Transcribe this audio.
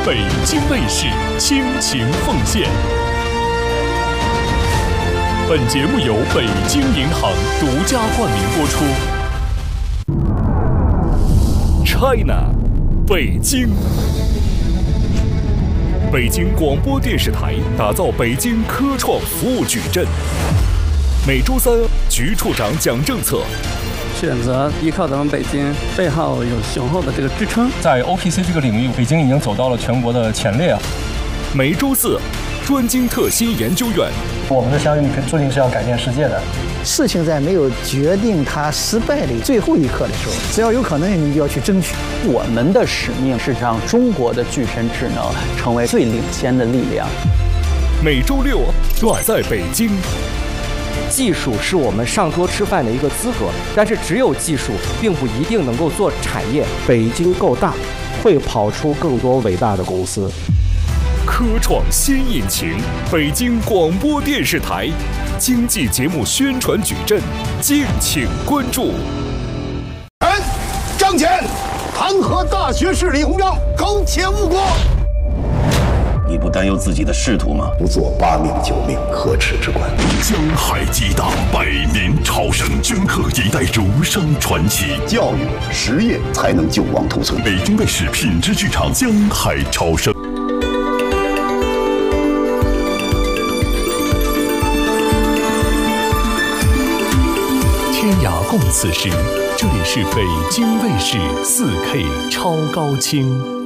北京卫视倾情奉献。本节目由北京银行独家冠名播出。China， 北京。北京广播电视台打造北京科创服务矩阵。每周三，局处长讲政策。 选择依靠咱们北京背后有雄厚的这个支撑， 在 OPC 这个领域，北京已经走到了全国的前列啊。 每周四，专精特新研究院。 我们的相遇注定是要改变世界的。 事情在没有决定它失败的最后一刻的时候，只要有可能，你就要去争取。 我们的使命是让中国的具身智能成为最领先的力量。 每周六，我在北京。 技术是我们上桌吃饭的一个资格，但是只有技术并不一定能够做产业。 北京够大，会跑出更多伟大的公司。 科创新引擎，北京广播电视台经济节目宣传矩阵，敬请关注。 张前，弹劾大学士李鸿章，苟且误国。 你不担忧自己的仕途吗？ 不做8命9命，可耻之官。 江海激荡，百年超生，镌刻一代儒生传奇。 教育实业才能救亡图存。 北京卫视品质剧场，江海超生。 天涯共此时，这里是北京卫视4K 超高清。